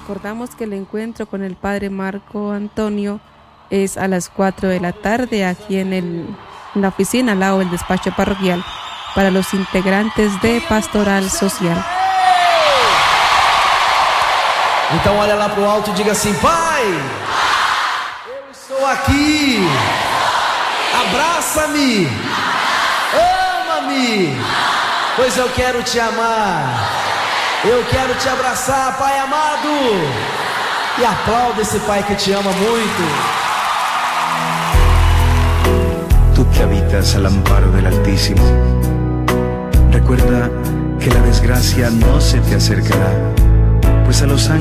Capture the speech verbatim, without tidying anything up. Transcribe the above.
recordamos que el encuentro con el Padre Marco Antonio es a las cuatro de la tarde aquí en, el, en la oficina al lado del despacho parroquial para los integrantes de Pastoral Social. Então olha lá pro alto e diga assim: Pai, eu estou aqui, abraça-me, ama-me, pois eu quero te amar, eu quero te abraçar, Pai amado. E aplauda esse Pai que te ama muito. Tú que habitas al amparo del Altísimo, recuerda que la desgracia no se te acercará, pues a los ángeles